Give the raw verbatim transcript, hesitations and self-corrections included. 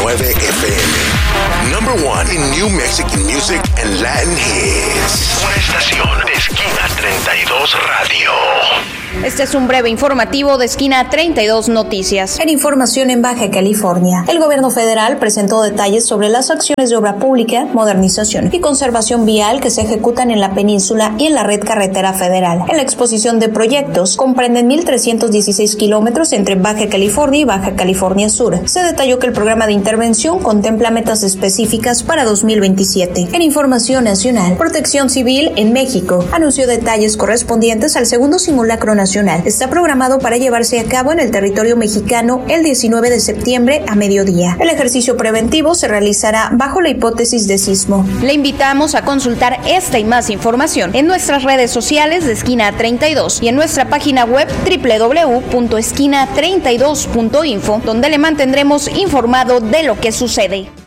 nueve F M. Number one in New Mexican music and Latin hits. Una estación de Esquina treinta y dos Radio. Este es un breve informativo de Esquina treinta y dos Noticias. En información en Baja California, el gobierno federal presentó detalles sobre las acciones de obra pública, modernización y conservación vial que se ejecutan en la península y en la red carretera federal. En la exposición de proyectos comprenden mil trescientos dieciséis kilómetros entre Baja California y Baja California Sur. Se detalló que el programa de intervención contempla metas específicas para dos mil veintisiete. En información nacional, Protección Civil en México anunció detalles correspondientes al segundo simulacro nacional. Está programado para llevarse a cabo en el territorio mexicano el diecinueve de septiembre a mediodía. El ejercicio preventivo se realizará bajo la hipótesis de sismo. Le invitamos a consultar esta y más información en nuestras redes sociales de Esquina treinta y dos y en nuestra página web doble u doble u doble u punto esquina treinta y dos punto info, donde le mantendremos informado de lo que sucede.